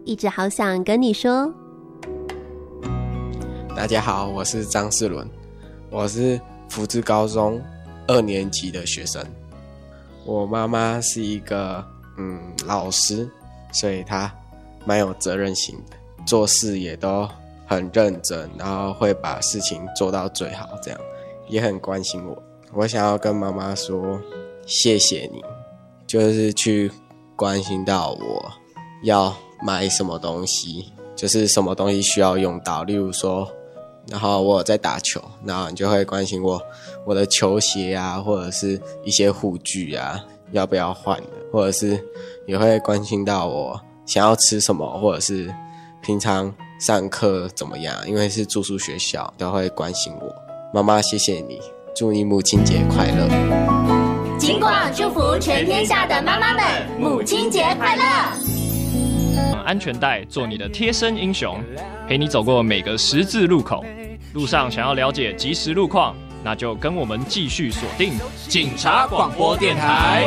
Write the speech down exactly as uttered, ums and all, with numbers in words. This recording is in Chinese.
一直好想跟你说。 大家好，我是张世伦，我是福智高中二年级的学生。我妈妈是一个嗯老师，所以她蛮有责任心的，做事也都很认真，然后会把事情做到最好，这样也很关心我。我想要跟妈妈说谢谢你，就是去关心到我要买什么东西，就是什么东西需要用到，例如说然后我有在打球，然后你就会关心我我的球鞋啊，或者是一些护具啊要不要换的，或者是也会关心到我想要吃什么，或者是平常上课怎么样，因为是住宿学校都会关心我。妈妈谢谢你，祝你母亲节快乐。 金广祝福全天下的妈妈们母亲节快乐。 安全带做你的贴身英雄，陪你走过每个十字路口。路上想要了解即时路况，那就跟我们继续锁定警察广播电台。